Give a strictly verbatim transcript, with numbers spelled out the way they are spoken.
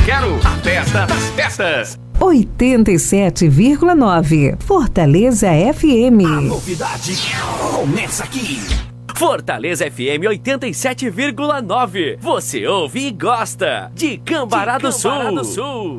quero a festa das festas. oitenta e sete vírgula nove Fortaleza F M. A novidade começa aqui. Fortaleza F M oitenta e sete vírgula nove. Você ouve e gosta de Cambará do Sul.